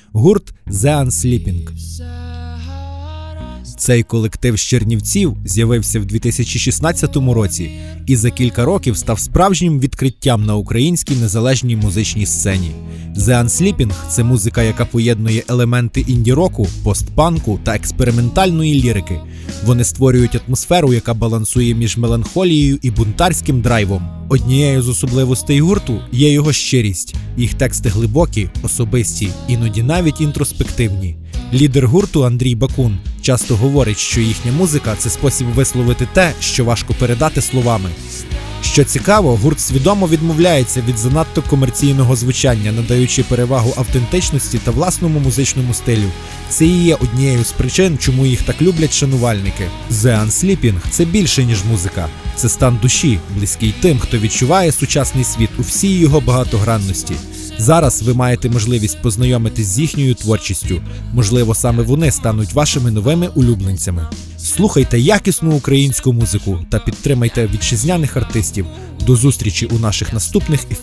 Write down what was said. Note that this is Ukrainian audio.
Гурт The Unsleeping. Цей колектив з Чернівців з'явився в 2016 році і за кілька років став справжнім відкриттям на українській незалежній музичній сцені. The Unsleeping – це музика, яка поєднує елементи інді-року, постпанку та експериментальної лірики. Вони створюють атмосферу, яка балансує між меланхолією і бунтарським драйвом. Однією з особливостей гурту є його щирість. Їх тексти глибокі, особисті, іноді навіть інтроспективні. Лідер гурту Андрій Бакун часто говорить, що їхня музика – це спосіб висловити те, що важко передати словами. Що цікаво, гурт свідомо відмовляється від занадто комерційного звучання, надаючи перевагу автентичності та власному музичному стилю. Це і є однією з причин, чому їх так люблять шанувальники. The Unsleeping – це більше, ніж музика. Це стан душі, близький тим, хто відчуває сучасний світ у всій його багатогранності. Зараз ви маєте можливість познайомитись з їхньою творчістю. Можливо, саме вони стануть вашими новими улюбленцями. Слухайте якісну українську музику та підтримайте вітчизняних артистів. До зустрічі у наших наступних ефірах.